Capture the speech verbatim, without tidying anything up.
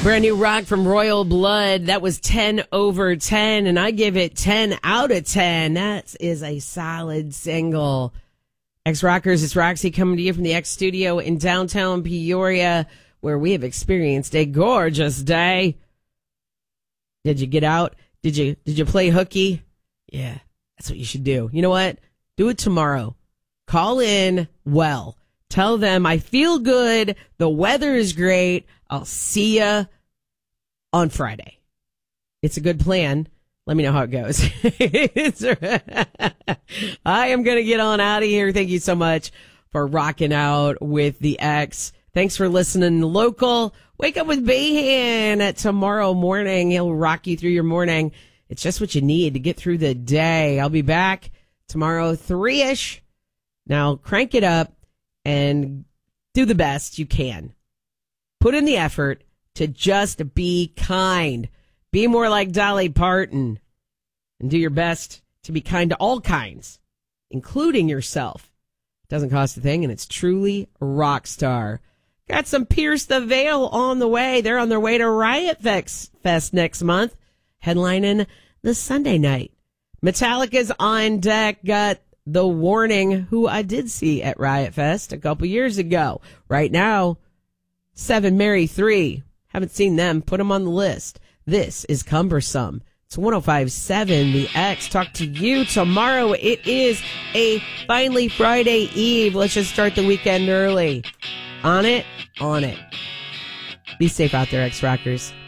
Brand new rock from Royal Blood. That was ten over ten, and I give it ten out of ten. That is a solid single. X-Rockers, it's Roxy coming to you from the X Studio in downtown Peoria, where we have experienced a gorgeous day. Did you get out? Did you did you play hooky? Yeah, that's what you should do. You know what? Do it tomorrow. Call in well. Tell them I feel good. The weather is great. I'll see ya on Friday. It's a good plan. Let me know how it goes. I am going to get on out of here. Thank you so much for rocking out with the X. Thanks for listening local. Wake up with Bayhan tomorrow morning. He'll rock you through your morning. It's just what you need to get through the day. I'll be back tomorrow, three-ish. Now crank it up and do the best you can. Put in the effort to just be kind. Be more like Dolly Parton. And do your best to be kind to all kinds, including yourself. It doesn't cost a thing, and it's truly a rock star. Got some Pierce the Veil on the way. They're on their way to Riot Fest next month, headlining the Sunday night. Metallica's on deck. Got The Warning, who I did see at Riot Fest a couple years ago. Right now, Seven Mary three. Haven't seen them. Put them on the list. This is Cumbersome. It's one oh five point seven The X. Talk to you tomorrow. It is a finally Friday Eve. Let's just start the weekend early. On it, on it. Be safe out there, X-Rockers.